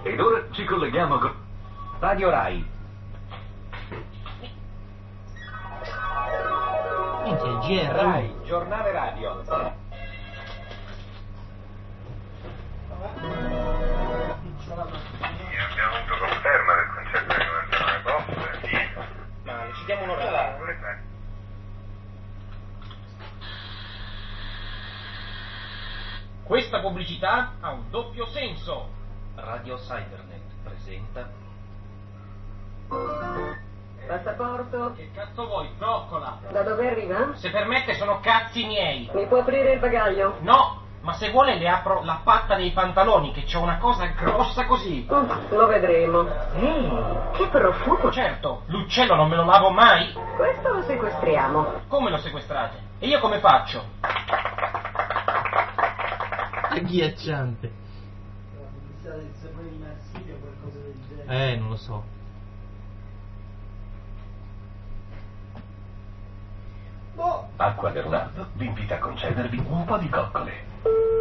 Ed ora ci colleghiamo con Radio Rai. Minchia, il GR. Rai, giornale radio. Abbiamo avuto conferma del concerto di 99 Boss. Sì. Ma ci diamo un'ora. Questa pubblicità ha un doppio senso. Radio Cybernet presenta. Passaporto? Che cazzo vuoi, zoccola? Da dove arriva? Se permette sono cazzi miei. Mi può aprire il bagaglio? No, ma se vuole le apro la patta dei pantaloni, che c'ho una cosa grossa così. Lo vedremo. Ehi, che profumo! Certo, l'uccello non me lo lavo mai. Questo lo sequestriamo. Come lo sequestrate? E io come faccio? Agghiacciante. La pubblicità del sapore di Marsilio o qualcosa del genere. Non lo so. Acqua Leonardo vi invita a concedervi un po' di coccole.